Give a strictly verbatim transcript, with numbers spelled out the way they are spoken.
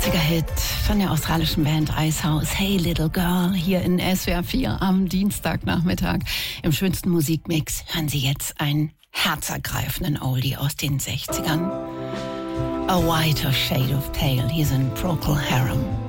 sechziger-Hit von der australischen Band Icehouse, Hey Little Girl, hier in S W R vier am Dienstagnachmittag. Im schönsten Musikmix hören Sie jetzt einen herzergreifenden Oldie aus den sechzigern. A Whiter Shade of Pale, hier sind Procol Harum.